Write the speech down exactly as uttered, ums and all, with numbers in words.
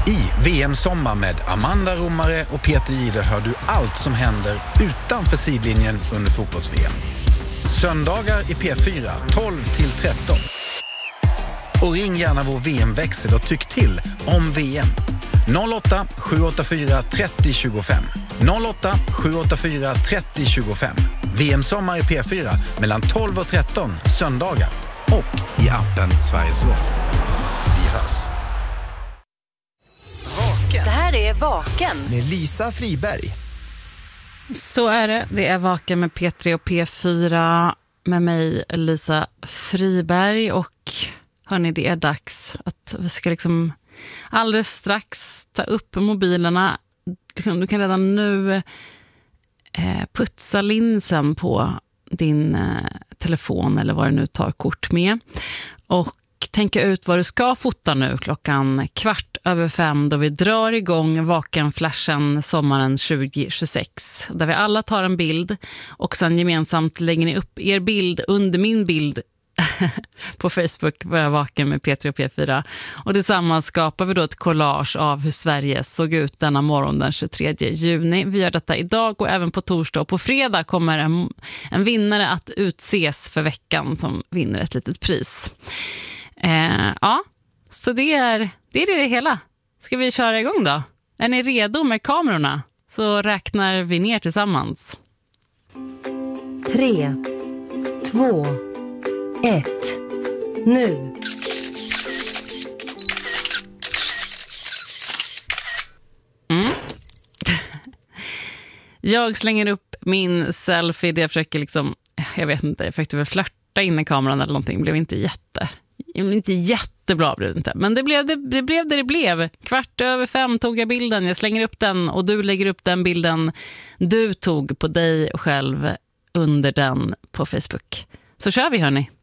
I V M-sommar med Amanda Romare och Peter Gide hör du allt som händer utanför sidlinjen under fotbolls-V M. Söndagar i P fyra tolv till tretton. Och ring gärna vår V M-växel och tyck till om V M. noll åtta sju åtta fyra tre noll två fem. noll åtta sju åtta fyra tre noll två fem. V M-sommar i P fyra mellan tolv och tretton söndagar. Och i appen Sveriges Radio. Vi hörs. Vaken. Det här är Vaken med Lisa Friberg. Så är det. Det är Vaken med P tre och P fyra med mig, Lisa Friberg. Och hörni, det är dags att vi ska liksom alldeles strax ta upp mobilerna. Du kan redan nu eh, putsa linsen på din eh, telefon eller vad du nu tar kort med. Och tänka ut vad du ska fota nu klockan kvart över fem då vi drar igång Vaken-flashen sommaren tjugo tjugosex. Där vi alla tar en bild och sen gemensamt lägger ni upp er bild under min bild på Facebook var jag Vaken med P tre och P fyra. Och tillsammans skapar vi då ett collage av hur Sverige såg ut denna morgon den tjugotredje juni. Vi gör detta idag och även på torsdag. Och på fredag kommer en, en vinnare att utses för veckan som vinner ett litet pris. Eh, ja, så det är, det är det hela. Ska vi köra igång då? Är ni redo med kamerorna? Så räknar vi ner tillsammans. Tre, två, ett, nu. Mm. Jag slänger upp min selfie där jag försöker liksom, jag vet inte, jag försökte väl flörta in i kameran eller någonting. Blev inte jätte, inte jättebra blev det inte. Men det blev det, det blev det det blev. Kvart över fem tog jag bilden. Jag slänger upp den och du lägger upp den bilden du tog på dig själv under den på Facebook. Så kör vi, hörni.